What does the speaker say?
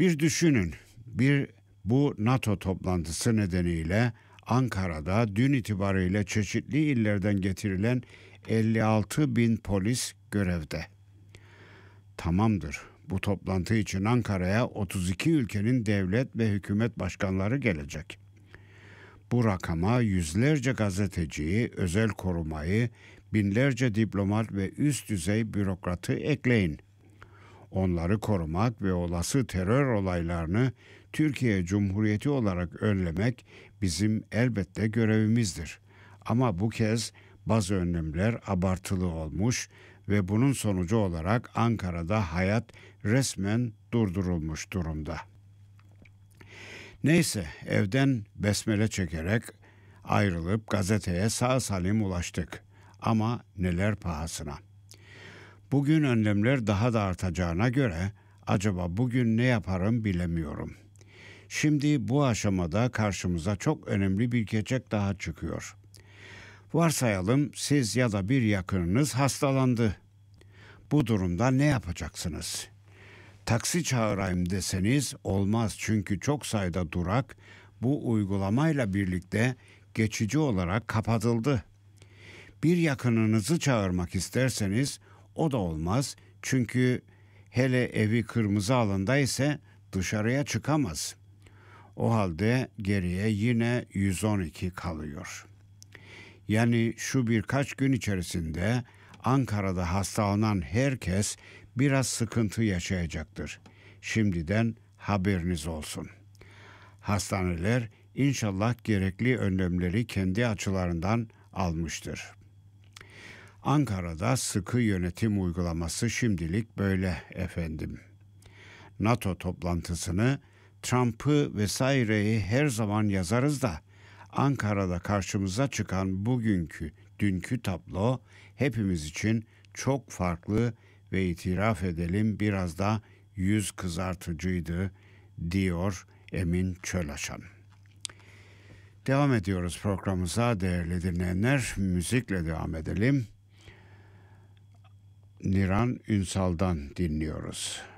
Bir düşünün, bu NATO toplantısı nedeniyle Ankara'da dün itibariyle çeşitli illerden getirilen 56 bin polis görevde. Tamamdır. Bu toplantı için Ankara'ya 32 ülkenin devlet ve hükümet başkanları gelecek. Bu rakama yüzlerce gazeteciyi, özel korumayı, binlerce diplomat ve üst düzey bürokratı ekleyin. Onları korumak ve olası terör olaylarını Türkiye Cumhuriyeti olarak önlemek bizim elbette görevimizdir. Ama bu kez bazı önlemler abartılı olmuş ve bunun sonucu olarak Ankara'da hayat resmen durdurulmuş durumda. Neyse, evden besmele çekerek ayrılıp gazeteye sağ salim ulaştık. Ama neler pahasına. Bugün önlemler daha da artacağına göre acaba bugün ne yaparım bilemiyorum. Şimdi bu aşamada karşımıza çok önemli bir gerçek daha çıkıyor. Varsayalım siz ya da bir yakınınız hastalandı. Bu durumda ne yapacaksınız? Taksi çağırayım deseniz olmaz çünkü çok sayıda durak bu uygulamayla birlikte geçici olarak kapatıldı. Bir yakınınızı çağırmak isterseniz o da olmaz çünkü hele evi kırmızı alanda ise dışarıya çıkamaz. O halde geriye yine 112 kalıyor. Yani şu birkaç gün içerisinde Ankara'da hastalanan herkes biraz sıkıntı yaşayacaktır. Şimdiden haberiniz olsun. Hastaneler inşallah gerekli önlemleri kendi açılarından almıştır. Ankara'da sıkı yönetim uygulaması şimdilik böyle efendim. NATO toplantısını, Trump'ı vesaireyi her zaman yazarız da Ankara'da karşımıza çıkan dünkü tablo hepimiz için çok farklı ve itiraf edelim biraz da yüz kızartıcıydı diyor Emin Çölaşan. Devam ediyoruz programımıza değerli dinleyenler. Müzikle devam edelim. Niran Ünsal'dan dinliyoruz.